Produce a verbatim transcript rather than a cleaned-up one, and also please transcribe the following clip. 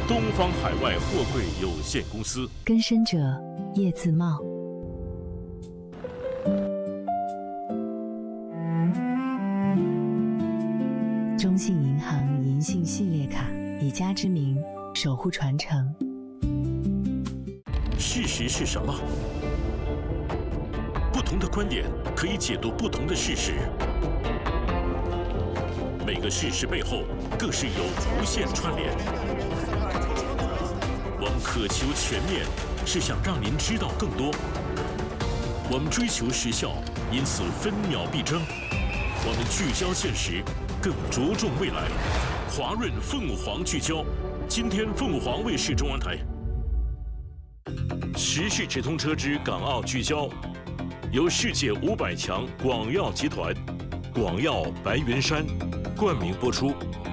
东方海外货柜有限公司。 更生者叶自茂。中信银行银信系列卡，以家之名守护传承。 事实是什么？不同的观点可以解读不同的事实。每个事实背后更是有无限串联。我们渴求全面，是想让您知道更多。我们追求时效，因此分秒必争。我们聚焦现实，更着重未来。华润凤凰聚焦，今天凤凰卫视中央台。时事直通车之港澳聚焦，由世界五百强广药集团、广药白云山冠名播出。